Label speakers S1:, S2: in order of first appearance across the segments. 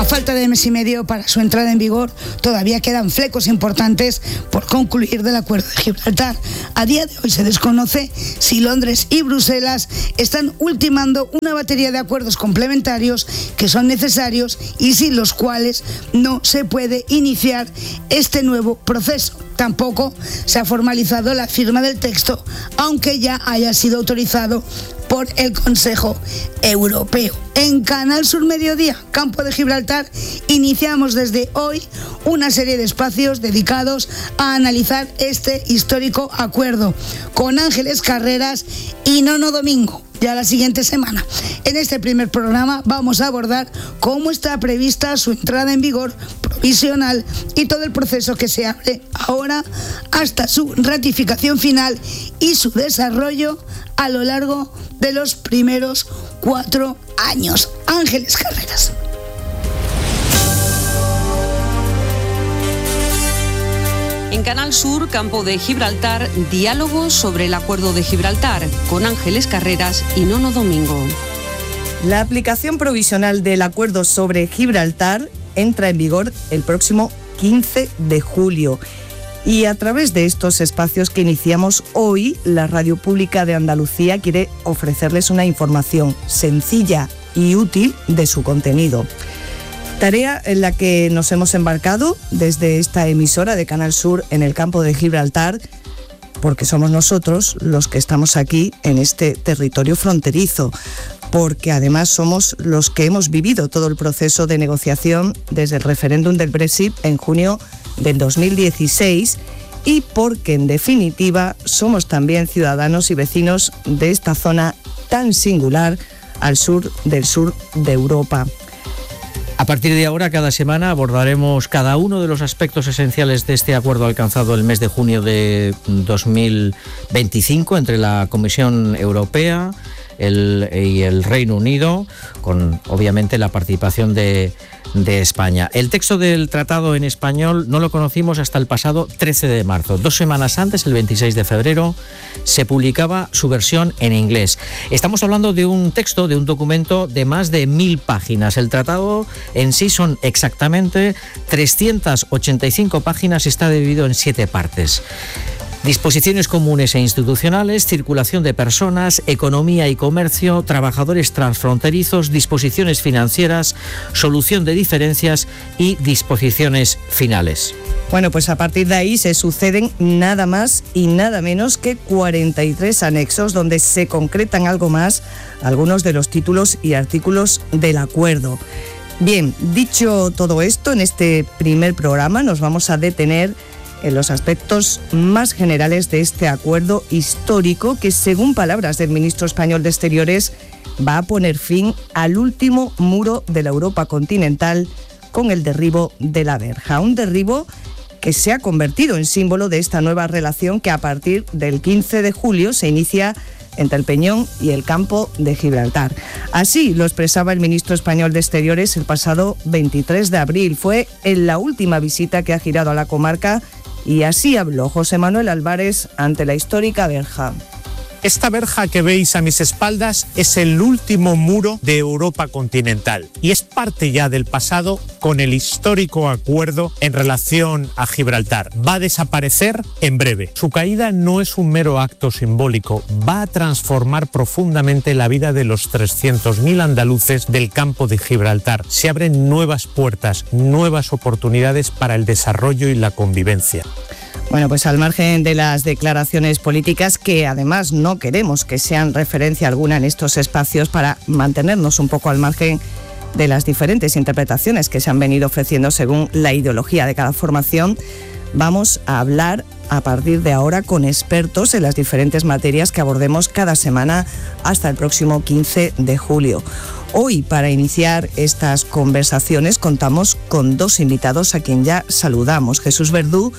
S1: falta de mes y medio para su entrada en vigor, todavía quedan flecos importantes por concluir del Acuerdo de Gibraltar. A día de hoy se desconoce si Londres y Bruselas están ultimando una batería de acuerdos complementarios que son necesarios y sin los cuales no se puede iniciar este nuevo proceso. Tampoco se ha formalizado la firma del texto, aunque ya haya sido autorizado por el Consejo Europeo. En Canal Sur Mediodía, Campo de Gibraltar, iniciamos desde hoy una serie de espacios dedicados a analizar este histórico acuerdo con Ángeles Carreras y Nono Domingo. Ya la siguiente semana. En este primer programa vamos a abordar cómo está prevista su entrada en vigor provisional y todo el proceso que se abre ahora hasta su ratificación final y su desarrollo a lo largo de los primeros 4 años. Ángeles Carreras.
S2: En Canal Sur, Campo de Gibraltar, diálogo sobre el Acuerdo de Gibraltar con Ángeles Carreras y Nono Domingo.
S3: La aplicación provisional del Acuerdo sobre Gibraltar entra en vigor el próximo 15 de julio. Y a través de estos espacios que iniciamos hoy, la Radio Pública de Andalucía quiere ofrecerles una información sencilla y útil de su contenido. Tarea en la que nos hemos embarcado desde esta emisora de Canal Sur en el Campo de Gibraltar, porque somos nosotros los que estamos aquí en este territorio fronterizo, porque además somos los que hemos vivido todo el proceso de negociación desde el referéndum del Brexit en junio del 2016 y porque en definitiva somos también ciudadanos y vecinos de esta zona tan singular al sur de Europa.
S4: A partir de ahora, cada semana abordaremos cada uno de los aspectos esenciales de este acuerdo alcanzado el mes de junio de 2025 entre la Comisión Europea y el Reino Unido, con obviamente la participación de España. El texto del tratado en español no lo conocimos hasta el pasado 13 de marzo. 2 semanas antes, el 26 de febrero, se publicaba su versión en inglés. Estamos hablando de un texto, de un documento de más de 1000 páginas. El tratado en sí son exactamente 385 páginas y está dividido en 7 partes. Disposiciones comunes e institucionales, circulación de personas, economía y comercio, trabajadores transfronterizos, disposiciones financieras, solución de diferencias y disposiciones finales.
S3: Bueno, pues a partir de ahí se suceden nada más y nada menos que 43 anexos donde se concretan algo más algunos de los títulos y artículos del acuerdo. Bien, dicho todo esto, en este primer programa nos vamos a detener en los aspectos más generales de este acuerdo histórico que, según palabras del ministro español de Exteriores, va a poner fin al último muro de la Europa continental con el derribo de la verja. Un derribo que se ha convertido en símbolo de esta nueva relación que a partir del 15 de julio se inicia entre el Peñón y el Campo de Gibraltar. Así lo expresaba el ministro español de Exteriores el pasado 23 de abril. Fue en la última visita que ha girado a la comarca y así habló José Manuel Álvarez ante la histórica verja.
S5: Esta verja que veis a mis espaldas es el último muro de Europa continental y es parte ya del pasado con el histórico acuerdo en relación a Gibraltar. Va a desaparecer en breve. Su caída no es un mero acto simbólico, va a transformar profundamente la vida de los 300.000 andaluces del Campo de Gibraltar. Se abren nuevas puertas, nuevas oportunidades para el desarrollo y la convivencia.
S3: Bueno, pues al margen de las declaraciones políticas, que además no queremos que sean referencia alguna en estos espacios para mantenernos un poco al margen de las diferentes interpretaciones que se han venido ofreciendo según la ideología de cada formación, vamos a hablar a partir de ahora con expertos en las diferentes materias que abordemos cada semana hasta el próximo 15 de julio. Hoy, para iniciar estas conversaciones, contamos con 2 invitados a quien ya saludamos. Jesús Verdú,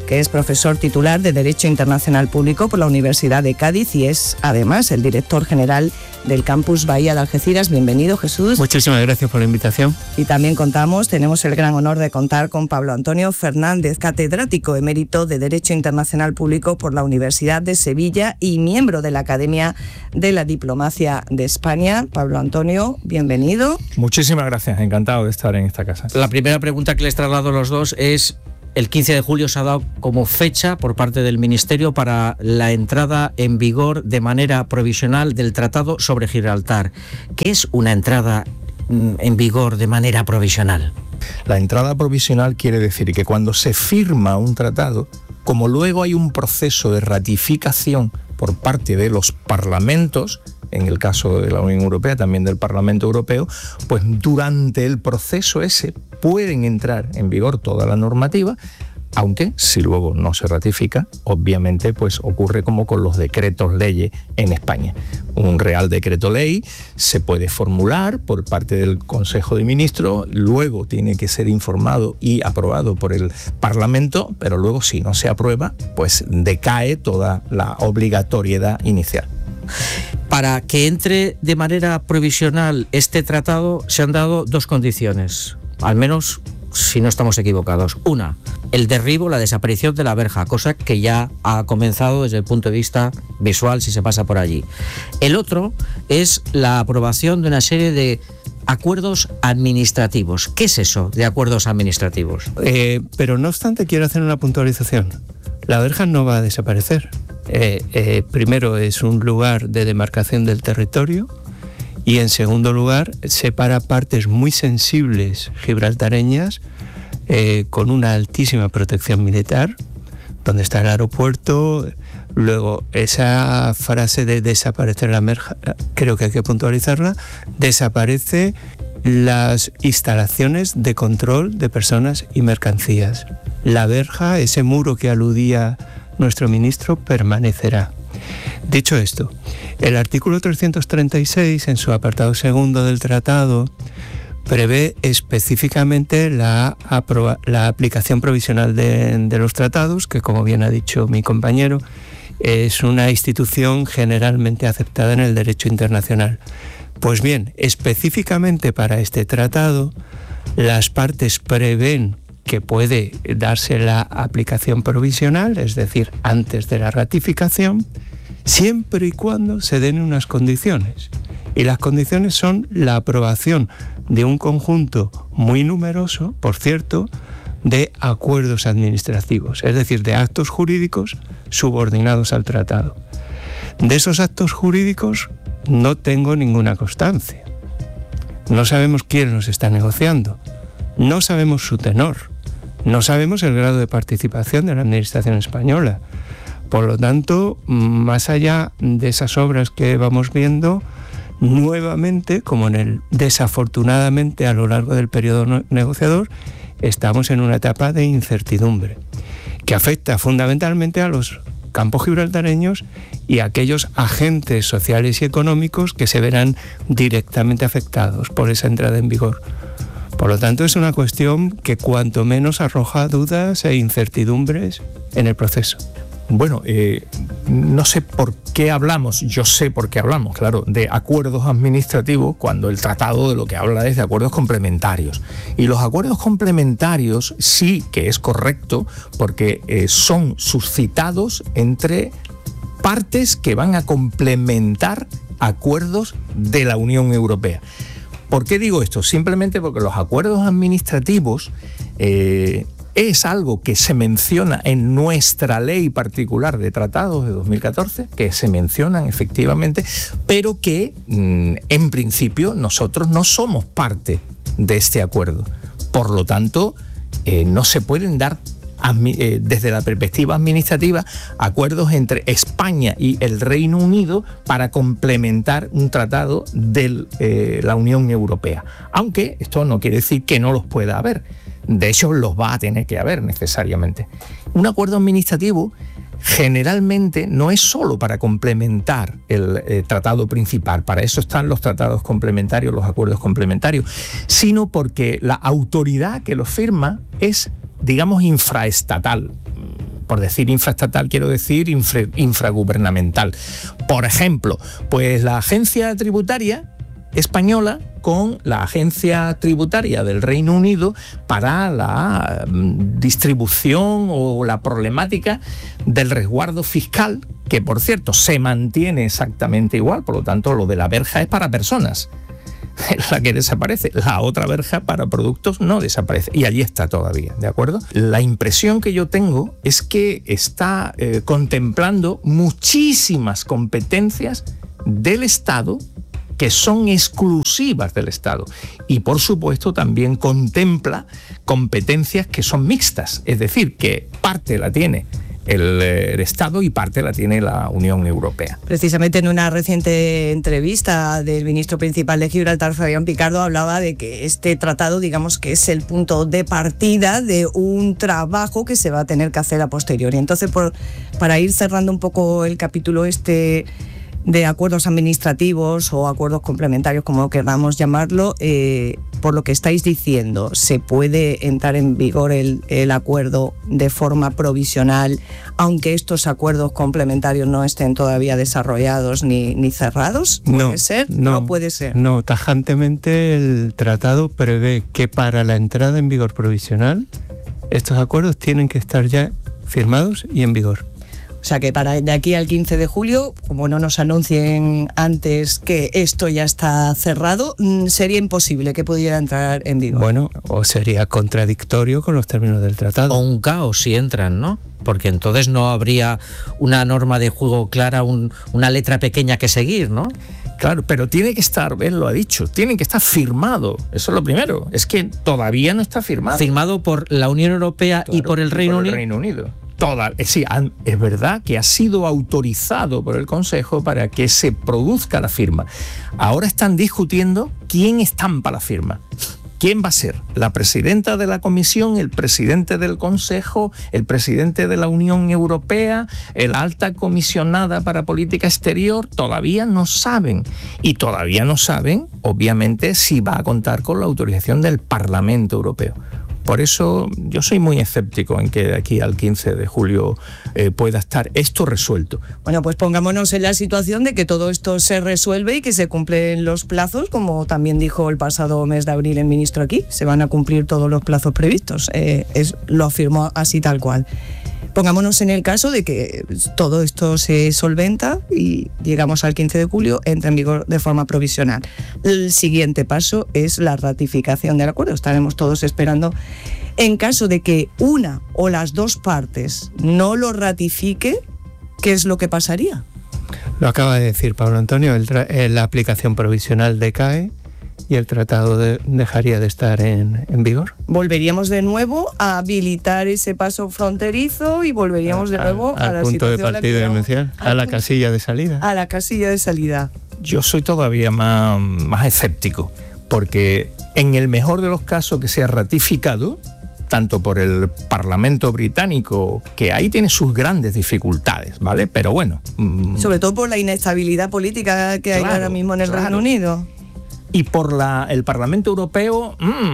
S3: que es profesor titular de Derecho Internacional Público por la Universidad de Cádiz y es además el director general del Campus Bahía de Algeciras. Bienvenido, Jesús.
S6: Muchísimas gracias por la invitación.
S3: Y también tenemos el gran honor de contar con Pablo Antonio Fernández, catedrático emérito de Derecho Internacional Público por la Universidad de Sevilla y miembro de la Academia de la Diplomacia de España. Pablo Antonio, bienvenido.
S6: Muchísimas gracias, encantado de estar en esta casa.
S4: La primera pregunta que les traslado a los dos es: el 15 de julio se ha dado como fecha por parte del Ministerio para la entrada en vigor de manera provisional del Tratado sobre Gibraltar. ¿Qué es una entrada en vigor de manera provisional?
S7: La entrada provisional quiere decir que cuando se firma un tratado, como luego hay un proceso de ratificación por parte de los parlamentos, en el caso de la Unión Europea, también del Parlamento Europeo, pues durante el proceso ese pueden entrar en vigor toda la normativa, aunque si luego no se ratifica, obviamente pues ocurre como con los decretos leyes en España. Un Real Decreto Ley se puede formular por parte del Consejo de Ministros, luego tiene que ser informado y aprobado por el Parlamento, pero luego si no se aprueba, pues decae toda la obligatoriedad inicial.
S4: Para que entre de manera provisional este tratado se han dado dos condiciones, al menos si no estamos equivocados. Una, el derribo, la desaparición de la verja, cosa que ya ha comenzado desde el punto de vista visual si se pasa por allí. El otro es la aprobación de una serie de acuerdos administrativos. ¿Qué es eso de acuerdos administrativos?
S6: Pero no obstante, quiero hacer una puntualización. La verja no va a desaparecer. Primero, es un lugar de demarcación del territorio y en segundo lugar separa partes muy sensibles gibraltareñas con una altísima protección militar, donde está el aeropuerto. Luego, esa frase de desaparecer la verja, creo que hay que puntualizarla, desaparece las instalaciones de control de personas y mercancías. La verja, ese muro que aludía nuestro ministro, permanecerá. Dicho esto, el artículo 336, en su apartado segundo del tratado, prevé específicamente la aplicación provisional de los tratados, que, como bien ha dicho mi compañero, es una institución generalmente aceptada en el derecho internacional. Pues bien, específicamente para este tratado, las partes prevén que puede darse la aplicación provisional, es decir, antes de la ratificación, siempre y cuando se den unas condiciones. Y las condiciones son la aprobación de un conjunto muy numeroso, por cierto, de acuerdos administrativos, es decir, de actos jurídicos subordinados al tratado. De esos actos jurídicos no tengo ninguna constancia. No sabemos quién los está negociando, no sabemos su tenor, no sabemos el grado de participación de la Administración española. Por lo tanto, más allá de esas obras que vamos viendo, nuevamente, como desafortunadamente a lo largo del periodo negociador, estamos en una etapa de incertidumbre que afecta fundamentalmente a los campos gibraltareños y a aquellos agentes sociales y económicos que se verán directamente afectados por esa entrada en vigor. Por lo tanto, es una cuestión que cuanto menos arroja dudas e incertidumbres en el proceso.
S7: Bueno, no sé por qué hablamos, yo sé por qué hablamos, claro, de acuerdos administrativos cuando el tratado de lo que habla es de acuerdos complementarios. Y los acuerdos complementarios sí que es correcto porque son suscitados entre partes que van a complementar acuerdos de la Unión Europea. ¿Por qué digo esto? Simplemente porque los acuerdos administrativos es algo que se menciona en nuestra ley particular de tratados de 2014, que se mencionan efectivamente, pero que en principio nosotros no somos parte de este acuerdo. Por lo tanto, no se pueden dar desde la perspectiva administrativa acuerdos entre España y el Reino Unido para complementar un tratado de la Unión Europea. Aunque esto no quiere decir que no los pueda haber. De hecho, los va a tener que haber necesariamente. Un acuerdo administrativo generalmente no es solo para complementar el tratado principal, para eso están los tratados complementarios, los acuerdos complementarios, sino porque la autoridad que los firma es, digamos, infraestatal. por decir infraestatal quiero decir infragubernamental. Por ejemplo, pues la agencia tributaria española con la agencia tributaria del Reino Unido para la distribución o la problemática del resguardo fiscal, que por cierto se mantiene exactamente igual, por lo tanto lo de la verja es para personas, es la que desaparece, la otra verja para productos no desaparece y allí está todavía, ¿de acuerdo? La impresión que yo tengo es que está contemplando muchísimas competencias del Estado que son exclusivas del Estado. Y por supuesto también contempla competencias que son mixtas, es decir, que parte la tiene el Estado y parte la tiene la Unión Europea.
S3: Precisamente en una reciente entrevista del ministro principal de Gibraltar, Fabián Picardo, hablaba de que este tratado, digamos que es el punto de partida de un trabajo que se va a tener que hacer a posteriori. Entonces, para ir cerrando un poco el capítulo de acuerdos administrativos o acuerdos complementarios, como queramos llamarlo, por lo que estáis diciendo, ¿se puede entrar en vigor el acuerdo de forma provisional, aunque estos acuerdos complementarios no estén todavía desarrollados ni cerrados? ¿Puede ser? No puede ser.
S6: No, tajantemente el tratado prevé que para la entrada en vigor provisional estos acuerdos tienen que estar ya firmados y en vigor.
S3: O sea que de aquí al 15 de julio, como no nos anuncien antes que esto ya está cerrado, sería imposible que pudiera entrar en vigor.
S6: Bueno, o sería contradictorio con los términos del tratado.
S4: O un caos si entran, ¿no? Porque entonces no habría una norma de juego clara, una letra pequeña que seguir, ¿no?
S7: Claro, pero tiene que estar, él lo ha dicho, tiene que estar firmado. Eso es lo primero. Es que todavía no está firmado.
S4: Firmado por la Unión Europea, claro, y por el Reino Unido. Sí, es verdad que ha sido autorizado por el Consejo para que se produzca la firma. Ahora están discutiendo quién estampa la firma. ¿Quién va a ser? ¿La presidenta de la Comisión, el presidente del Consejo, el presidente de la Unión Europea, la alta comisionada para política exterior? Todavía no saben. Y todavía no saben, obviamente, si va a contar con la autorización del Parlamento Europeo. Por eso yo soy muy escéptico en que de aquí al 15 de julio pueda estar esto resuelto.
S3: Bueno, pues pongámonos en la situación de que todo esto se resuelve y que se cumplen los plazos, como también dijo el pasado mes de abril el ministro aquí, se van a cumplir todos los plazos previstos, lo afirmó así tal cual. Pongámonos en el caso de que todo esto se solventa y llegamos al 15 de julio, entra en vigor de forma provisional. El siguiente paso es la ratificación del acuerdo. Estaremos todos esperando. En caso de que una o las dos partes no lo ratifique, ¿qué es lo que pasaría?
S6: Lo acaba de decir Pablo Antonio, la aplicación provisional decae y el tratado dejaría de estar en vigor.
S3: Volveríamos de nuevo a habilitar ese paso fronterizo y volveríamos de nuevo a la
S6: punto
S3: situación
S6: de partida inicial, a la casilla de salida.
S3: A la casilla de salida.
S7: Yo soy todavía más escéptico, porque en el mejor de los casos que sea ratificado, tanto por el Parlamento británico, que ahí tiene sus grandes dificultades, ¿vale? Pero bueno.
S3: Sobre todo por la inestabilidad política que hay ahora mismo en el Reino Unido.
S7: Y por el Parlamento Europeo,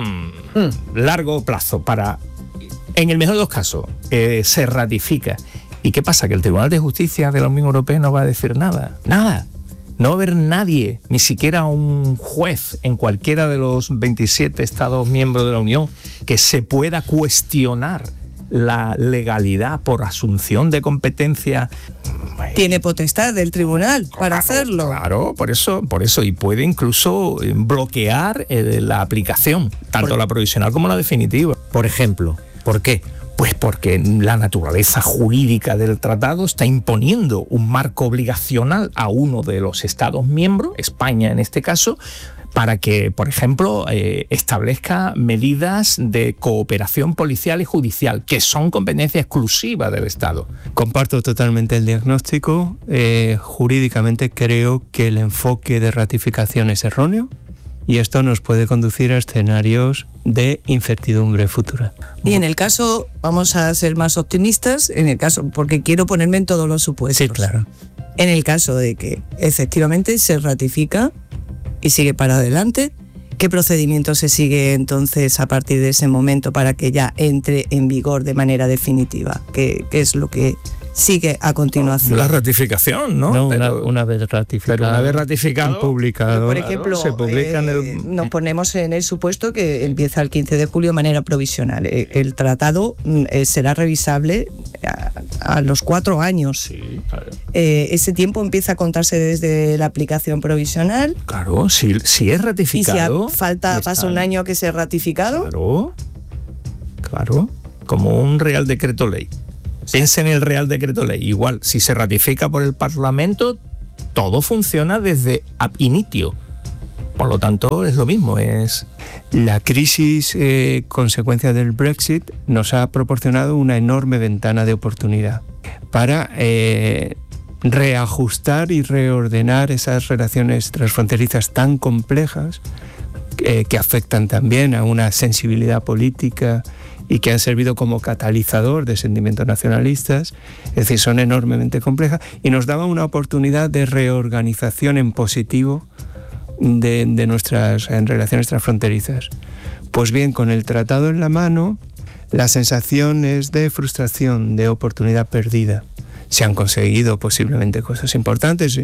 S7: largo plazo en el mejor de los casos, se ratifica. ¿Y qué pasa? Que el Tribunal de Justicia de la Unión Europea no va a decir nada. No va a haber nadie, ni siquiera un juez en cualquiera de los 27 Estados miembros de la Unión que se pueda cuestionar la legalidad por asunción de competencia.
S3: Tiene potestad del tribunal para hacerlo.
S7: Claro, por eso, y puede incluso bloquear la aplicación, tanto la provisional como la definitiva.
S4: Por ejemplo, ¿por qué?
S7: Pues porque la naturaleza jurídica del tratado está imponiendo un marco obligacional a uno de los Estados miembros, España en este caso, para que, por ejemplo, establezca medidas de cooperación policial y judicial, que son competencia exclusiva del Estado.
S6: Comparto totalmente el diagnóstico. Jurídicamente creo que el enfoque de ratificación es erróneo y esto nos puede conducir a escenarios de incertidumbre futura.
S3: Y en el caso, vamos a ser más optimistas, porque quiero ponerme en todos los supuestos.
S6: Sí, claro.
S3: En el caso de que efectivamente se ratifica y sigue para adelante, ¿Qué procedimiento se sigue entonces a partir de ese momento para que ya entre en vigor de manera definitiva? ¿Qué es lo que sigue a continuación?
S7: La ratificación, ¿no?
S6: No, una vez ratificado.
S7: Pero una vez ratificado,
S6: publicado.
S3: Por ejemplo,
S6: se publica
S3: nos ponemos en el supuesto que empieza el 15 de julio de manera provisional. El tratado será revisable a los 4 años.
S7: Sí, claro.
S3: Ese tiempo empieza a contarse desde la aplicación provisional.
S7: Claro, si es ratificado.
S3: Y si pasa un año que sea ratificado.
S7: Claro, como un Real Decreto Ley. Piensa en el Real Decreto Ley. Igual, si se ratifica por el Parlamento, todo funciona desde ab initio. Por lo tanto, es lo mismo.
S6: La crisis consecuencia del Brexit nos ha proporcionado una enorme ventana de oportunidad para reajustar y reordenar esas relaciones transfronterizas tan complejas que afectan también a una sensibilidad política y que han servido como catalizador de sentimientos nacionalistas, es decir, son enormemente complejas y nos daban una oportunidad de reorganización en positivo de nuestras relaciones transfronterizas. Pues bien, con el tratado en la mano, la sensación es de frustración, de oportunidad perdida. Se han conseguido posiblemente cosas importantes.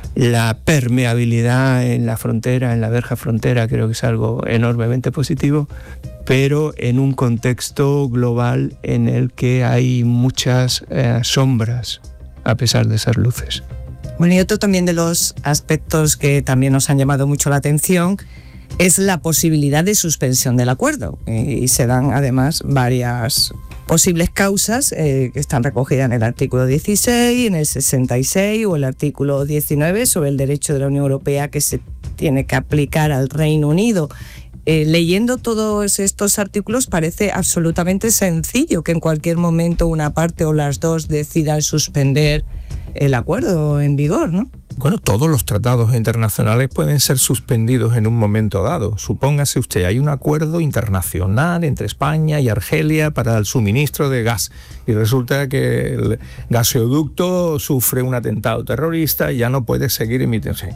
S6: La permeabilidad en la frontera, en la verja frontera, creo que es algo enormemente positivo, pero en un contexto global en el que hay muchas sombras, a pesar de esas luces.
S3: Bueno, y otro también de los aspectos que también nos han llamado mucho la atención es la posibilidad de suspensión del acuerdo. Y se dan además varias posibles causas que están recogidas en el artículo 16, en el 66 o el artículo 19 sobre el derecho de la Unión Europea que se tiene que aplicar al Reino Unido. Leyendo todos estos artículos parece absolutamente sencillo que en cualquier momento una parte o las dos decidan suspender el acuerdo en vigor, ¿no?
S7: Bueno, todos los tratados internacionales pueden ser suspendidos en un momento dado. Supóngase usted, hay un acuerdo internacional entre España y Argelia para el suministro de gas y resulta que el gasoducto sufre un atentado terrorista y ya no puede seguir emitiéndose.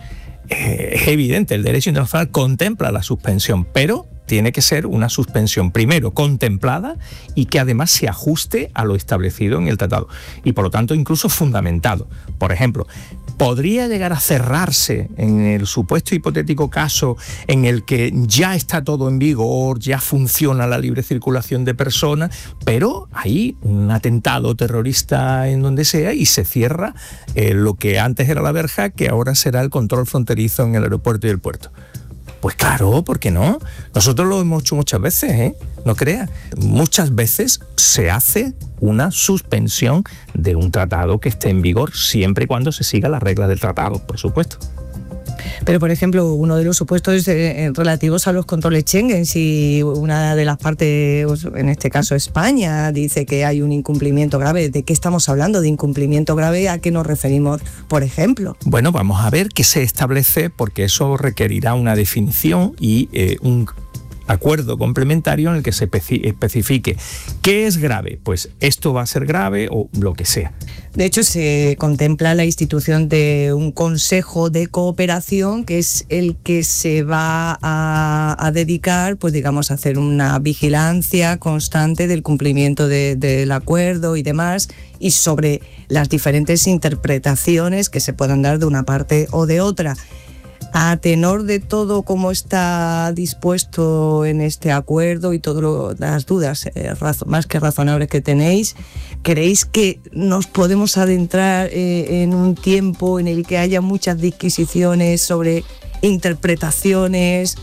S7: Es evidente, el derecho internacional contempla la suspensión, pero tiene que ser una suspensión primero contemplada y que además se ajuste a lo establecido en el tratado y por lo tanto incluso fundamentado. Por ejemplo, podría llegar a cerrarse en el supuesto hipotético caso en el que ya está todo en vigor, ya funciona la libre circulación de personas, pero hay un atentado terrorista en donde sea y se cierra lo que antes era la verja, que ahora será el control fronterizo en el aeropuerto y el puerto. Pues claro, ¿por qué no? Nosotros lo hemos hecho muchas veces, no creas. Muchas veces se hace una suspensión de un tratado que esté en vigor, siempre y cuando se siga las reglas del tratado, por supuesto.
S3: Pero, por ejemplo, uno de los supuestos relativos a los controles Schengen, si una de las partes, en este caso España, dice que hay un incumplimiento grave, ¿de qué estamos hablando? ¿De incumplimiento grave? ¿A qué nos referimos, por ejemplo?
S7: Bueno, vamos a ver qué se establece, porque eso requerirá una definición y un acuerdo complementario en el que se especifique qué es grave, pues esto va a ser grave o lo que sea.
S3: De hecho, se contempla la institución de un consejo de cooperación que es el que se va a dedicar, pues digamos, a hacer una vigilancia constante del cumplimiento del acuerdo y demás, y sobre las diferentes interpretaciones que se puedan dar de una parte o de otra. A tenor de todo cómo está dispuesto en este acuerdo y todas las dudas más que razonables que tenéis, ¿creéis que nos podemos adentrar en un tiempo en el que haya muchas disquisiciones sobre interpretaciones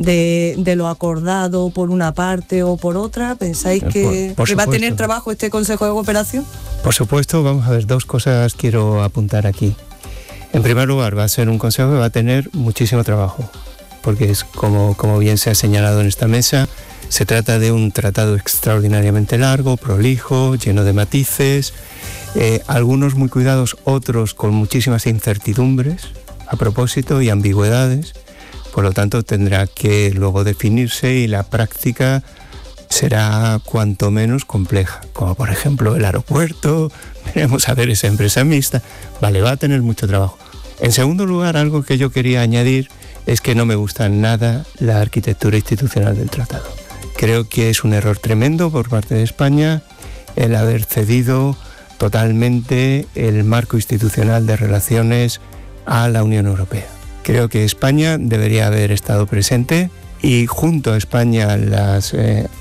S3: de lo acordado por una parte o por otra? ¿Pensáis que va a tener trabajo este Consejo de Cooperación?
S6: Por supuesto, vamos a ver, dos cosas quiero apuntar aquí. En primer lugar, va a ser un consejo que va a tener muchísimo trabajo, porque es como bien se ha señalado en esta mesa, se trata de un tratado extraordinariamente largo, prolijo, lleno de matices, algunos muy cuidados, otros con muchísimas incertidumbres a propósito y ambigüedades, por lo tanto tendrá que luego definirse y la práctica será cuanto menos compleja, como por ejemplo el aeropuerto, veremos a ver esa empresa mixta, vale, va a tener mucho trabajo. En segundo lugar, algo que yo quería añadir es que no me gusta nada la arquitectura institucional del tratado. Creo que es un error tremendo por parte de España el haber cedido totalmente el marco institucional de relaciones a la Unión Europea. Creo que España debería haber estado presente y junto a España las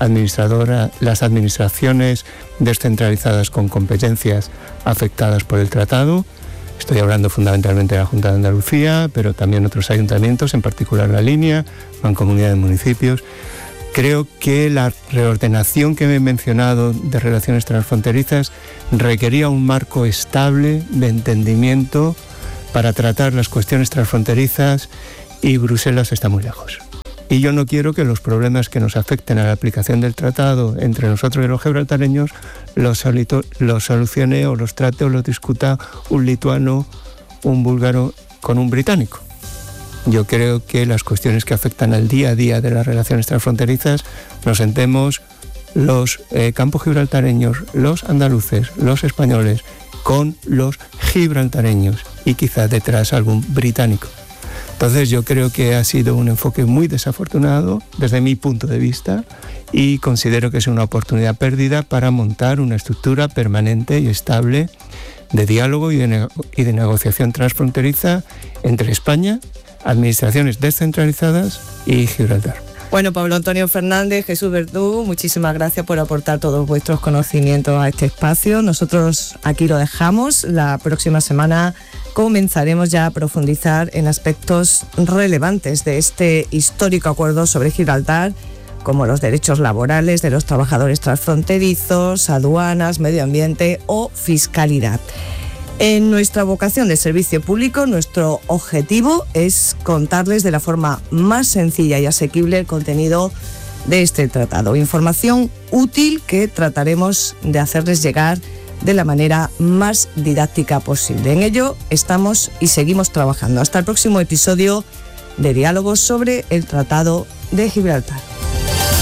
S6: administraciones descentralizadas con competencias afectadas por el tratado. Estoy hablando fundamentalmente de la Junta de Andalucía, pero también otros ayuntamientos, en particular La Línea, Mancomunidad de Municipios. Creo que la reordenación que he mencionado de relaciones transfronterizas requería un marco estable de entendimiento para tratar las cuestiones transfronterizas y Bruselas está muy lejos. Y yo no quiero que los problemas que nos afecten a la aplicación del tratado entre nosotros y los gibraltareños los solucione o los trate o los discuta un lituano, un búlgaro con un británico. Yo creo que las cuestiones que afectan al día a día de las relaciones transfronterizas nos sentemos los campos gibraltareños, los andaluces, los españoles, con los gibraltareños y quizás detrás algún británico. Entonces yo creo que ha sido un enfoque muy desafortunado desde mi punto de vista y considero que es una oportunidad perdida para montar una estructura permanente y estable de diálogo y de negociación transfronteriza entre España, administraciones descentralizadas y Gibraltar.
S3: Bueno, Pablo Antonio Fernández, Jesús Verdú, muchísimas gracias por aportar todos vuestros conocimientos a este espacio. Nosotros aquí lo dejamos. La próxima semana comenzaremos ya a profundizar en aspectos relevantes de este histórico acuerdo sobre Gibraltar, como los derechos laborales de los trabajadores transfronterizos, aduanas, medio ambiente o fiscalidad. En nuestra vocación de servicio público, nuestro objetivo es contarles de la forma más sencilla y asequible el contenido de este tratado. Información útil que trataremos de hacerles llegar de la manera más didáctica posible. En ello estamos y seguimos trabajando. Hasta el próximo episodio de Diálogos sobre el Tratado de Gibraltar.